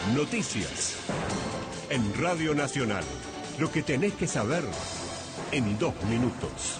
Noticias. En Radio Nacional. Lo que tenés que saber en 2 minutos.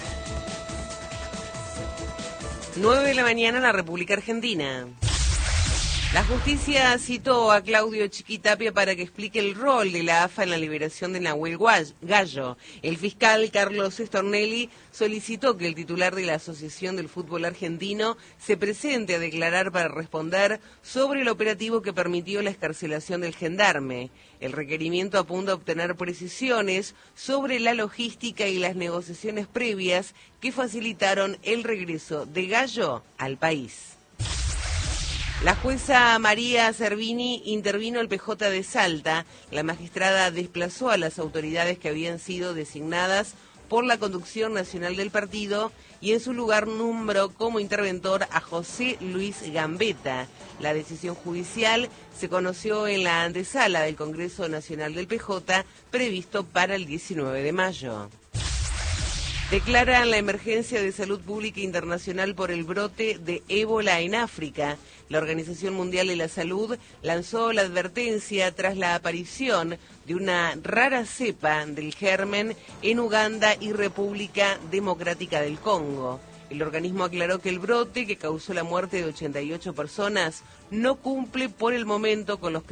9 de la mañana en la República Argentina. La justicia citó a Claudio Chiquitapia para que explique el rol de la AFA en la liberación de Nahuel Gallo. El fiscal Carlos Stornelli solicitó que el titular de la Asociación del Fútbol Argentino se presente a declarar para responder sobre el operativo que permitió la excarcelación del gendarme. El requerimiento apunta a obtener precisiones sobre la logística y las negociaciones previas que facilitaron el regreso de Gallo al país. La jueza María Servini intervino el PJ de Salta. La magistrada desplazó a las autoridades que habían sido designadas por la conducción nacional del partido y en su lugar nombró como interventor a José Luis Gambetta. La decisión judicial se conoció en la antesala del Congreso Nacional del PJ previsto para el 19 de mayo. Declaran la emergencia de salud pública internacional por el brote de ébola en África. La Organización Mundial de la Salud lanzó la advertencia tras la aparición de una rara cepa del germen en Uganda y República Democrática del Congo. El organismo aclaró que el brote, que causó la muerte de 88 personas, no cumple por el momento con los